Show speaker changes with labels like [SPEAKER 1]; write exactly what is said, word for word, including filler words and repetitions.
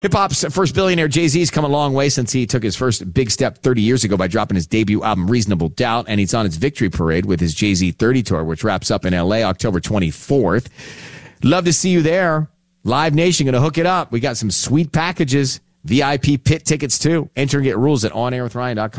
[SPEAKER 1] Hip-hop's first billionaire Jay-Z's come a long way since he took his first big step thirty years ago by dropping his debut album, Reasonable Doubt, and he's on his victory parade with his Jay-Z thirty tour, which wraps up in L A October twenty-fourth. Love to see you there. Live Nation going to hook it up. We got some sweet packages, V I P pit tickets too. Enter and get rules at on air with ryan dot com.